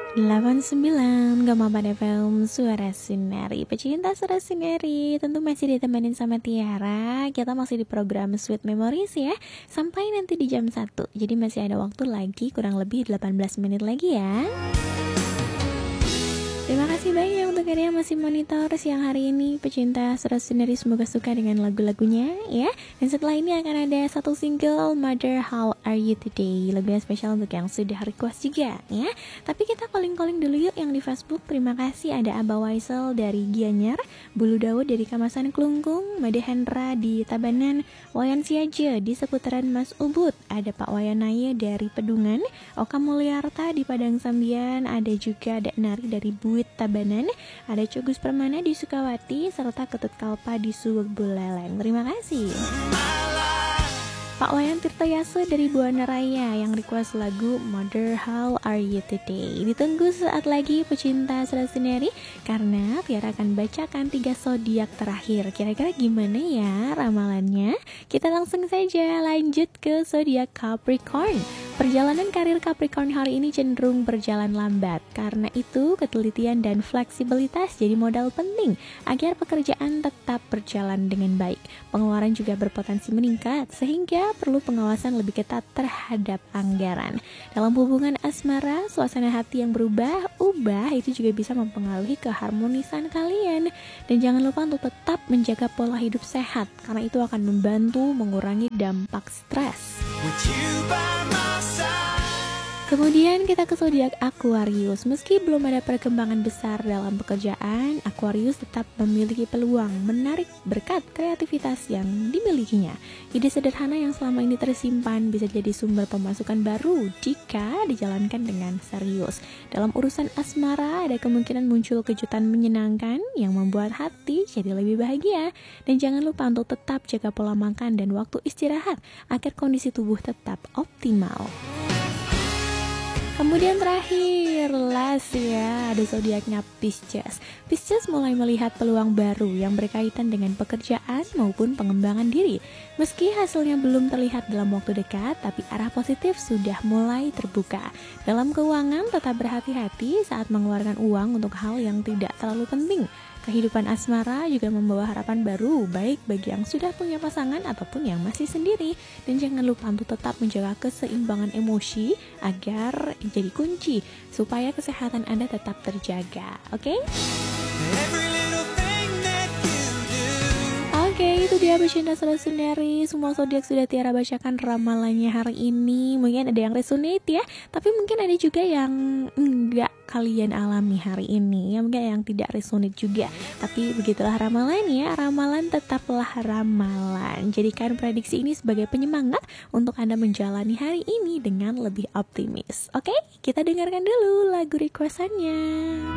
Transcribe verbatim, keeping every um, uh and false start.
delapan puluh sembilan koma empat F M Suara Sinari. Pecinta Suara Sinari, tentu masih ditemenin sama Tiara. Kita masih di program Sweet Memories ya, sampai nanti di jam satu. Jadi masih ada waktu lagi, kurang lebih delapan belas menit lagi ya. Terima kasih banyak untuk kalian yang masih monitor siang hari ini. Pecinta Suara Sinari, semoga suka dengan lagu-lagunya ya. Dan setelah ini akan ada satu single, Mother How Are You Today, lagunya spesial untuk yang sudah request juga ya. Tapi kita calling-calling dulu yuk yang di Facebook. Terima kasih, ada Aba Waisel dari Gianyar, Bulu Daud dari Kamasan Kelungkung, Made Hendra di Tabanan, Wayan Siaja di seputaran Mas Ubud, ada Pak Wayanaya dari Pedungan, Oka Mulyarta di Padang Sambian, ada juga Dek Nari dari Buit Tabanan, ada Cogus Permana di Sukawati, serta Ketut Kalpa di Suweg Buleleng. Terima kasih. Pak Wayan Tirtayasa dari Buana Raya yang request lagu Mother How Are You Today. Ditunggu saat lagi pecinta Suara Sinari, karena Tiara akan bacakan tiga zodiak terakhir. Kira-kira gimana ya ramalannya? Kita langsung saja lanjut ke zodiak Capricorn. Perjalanan karir Capricorn hari ini cenderung berjalan lambat. Karena itu, ketelitian dan fleksibilitas jadi modal penting agar pekerjaan tetap berjalan dengan baik. Pengeluaran juga berpotensi meningkat, sehingga perlu pengawasan lebih ketat terhadap anggaran. Dalam hubungan asmara, suasana hati yang berubah-ubah itu juga bisa mempengaruhi keharmonisan kalian. Dan jangan lupa untuk tetap menjaga pola hidup sehat, karena itu akan membantu mengurangi dampak stres. Kemudian kita ke zodiak Aquarius. Meski belum ada perkembangan besar dalam pekerjaan, Aquarius tetap memiliki peluang menarik berkat kreativitas yang dimilikinya. Ide sederhana yang selama ini tersimpan bisa jadi sumber pemasukan baru jika dijalankan dengan serius. Dalam urusan asmara, ada kemungkinan muncul kejutan menyenangkan yang membuat hati jadi lebih bahagia. Dan jangan lupa untuk tetap jaga pola makan dan waktu istirahat agar kondisi tubuh tetap optimal. Kemudian terakhir, last ya, ada zodiaknya Pisces. Pisces mulai melihat peluang baru yang berkaitan dengan pekerjaan maupun pengembangan diri. Meski hasilnya belum terlihat dalam waktu dekat, tapi arah positif sudah mulai terbuka. Dalam keuangan, tetap berhati-hati saat mengeluarkan uang untuk hal yang tidak terlalu penting. Kehidupan asmara juga membawa harapan baru, baik bagi yang sudah punya pasangan ataupun yang masih sendiri. Dan jangan lupa untuk tetap menjaga keseimbangan emosi agar jadi kunci supaya kesehatan Anda tetap terjaga. Oke? Okay? Oke, okay, itu dia pecinta Suara Sinari. Semua zodiak sudah Tiara bacakan ramalannya hari ini. Mungkin ada yang resonate ya, tapi mungkin ada juga yang enggak kalian alami hari ini, ya mungkin yang tidak resonate juga. Tapi begitulah ramalan ya, ramalan tetaplah ramalan. Jadikan prediksi ini sebagai penyemangat untuk Anda menjalani hari ini dengan lebih optimis. Oke, kita dengarkan dulu lagu requestannya.